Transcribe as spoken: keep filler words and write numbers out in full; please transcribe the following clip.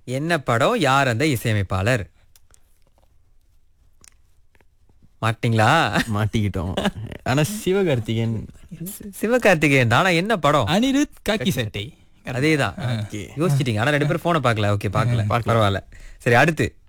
என்ன படம், யார் அந்த இசையமைப்பாளர்? மாட்டீங்களா? மாட்டிக்கிட்டோம். ஆனா சிவகார்த்திகேயன். சி- சிவகார்த்திகேயன் தானா? என்ன படம்? அனிருத் காக்கி சட்டை. அதேதான். யோசிச்சிட்டீங்க. ஆனா ரெண்டு பேரும் போனை பார்க்கல. ஓகே, பார்க்கல, பரவாயில்ல. சரி, அடுத்து